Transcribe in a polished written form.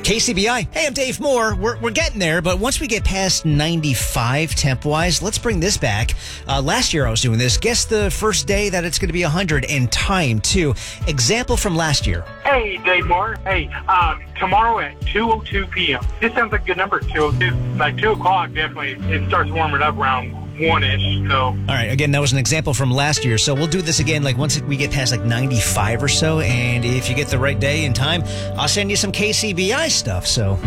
KCBI. Hey, I'm Dave Moore. We're getting there, but once we get past 95 temp-wise, let's bring this back. Last year I was doing this. Guess the first day that it's going to be 100 and time, too. Example from last year. Hey, Dave Moore. Hey, tomorrow at 2:02 p.m. This sounds like a good number, 2:02. Like 2 o'clock, definitely. It starts warming up around 1-ish, so. All right, again, that was an example from last year, so we'll do this again like once we get past like 95 or so, and if you get the right day and time, I'll send you some KCBI stuff, so